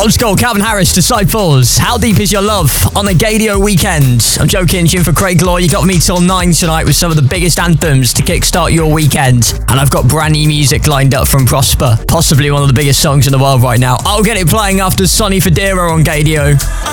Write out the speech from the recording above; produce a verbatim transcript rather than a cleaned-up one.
Old School, Calvin Harris, Disciples. How Deep Is Your Love on the Gadio weekend? I'm joking, tune for Craig Law. You got me till nine tonight with some of the biggest anthems to kickstart your weekend. And I've got brand new music lined up from Prosper. Possibly one of the biggest songs in the world right now. I'll get it playing after Sonny Fodera on Gadio.